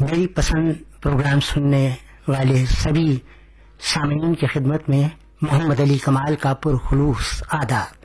मेरी पसंद प्रोग्राम सुनने वाले सभी सामीन की खिदमत में मोहम्मद अली कमाल का पुरखुलूस आदाब।